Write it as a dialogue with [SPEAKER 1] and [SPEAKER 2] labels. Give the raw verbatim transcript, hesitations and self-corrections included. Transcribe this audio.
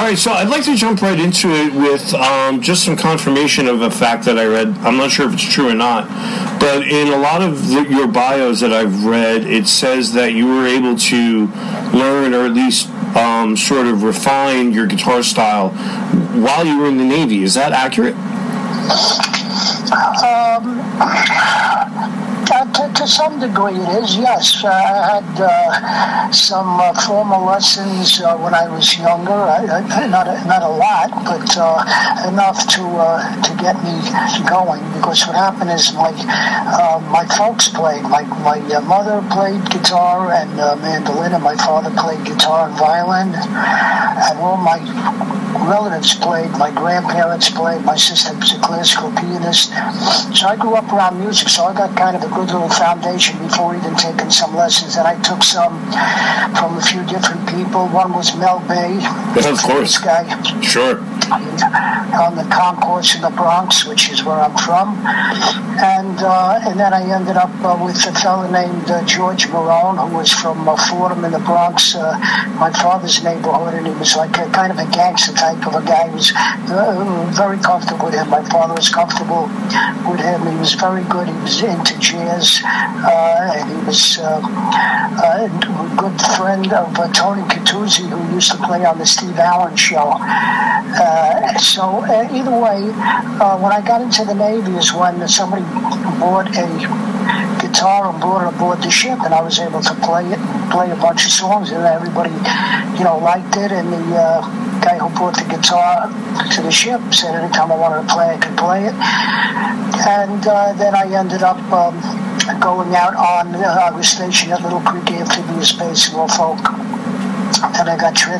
[SPEAKER 1] right, so I'd like to jump right into it with um, just some confirmation of a fact that I read. I'm not sure if it's true or not, but in a lot of the, your bios that I've read, it says that you were able to learn or at least um, sort of refine your guitar style while you were in the Navy. Is that accurate?
[SPEAKER 2] Um, uh, to, to some degree it is, yes. Uh, I had uh, some uh, formal lessons uh, when I was younger, I, I, not, a, not a lot, but uh, enough to uh, to get me going, because what happened is my uh, my folks played. My, my uh, mother played guitar and uh, mandolin, and my father played guitar and violin, and all my relatives played, my grandparents played, my sister was a classical pianist. So I grew up around music, so I got kind of a good little foundation before even taking some lessons. And I took some from a few different people. One was Mel Bay.
[SPEAKER 1] Yeah, of course.
[SPEAKER 2] This guy.
[SPEAKER 1] Sure.
[SPEAKER 2] On the concourse in the Bronx, which is where I'm from. And uh, and then I ended up uh, with a fellow named uh, George Marone, who was from uh, Fordham in the Bronx, uh, my father's neighborhood, and he was like a kind of a gangster type of a guy. He was uh, very comfortable with him. My father was comfortable with him. He was very good. He was into jazz, uh, and he was uh, uh, a good friend of uh, Tony Catuzzi, who used to play on the Steve Allen Show. Uh, so uh, either way, uh, when I got into the Navy is when somebody bought a guitar and brought it aboard the ship, and I was able to play it, play a bunch of songs, and everybody, you know, liked it. And the uh, guy who brought the guitar to the ship said anytime I wanted to play, I could play it. And uh, then I ended up um, going out on. Uh, I was stationed at Little Creek Amphibious Base in Norfolk. Then I got transferred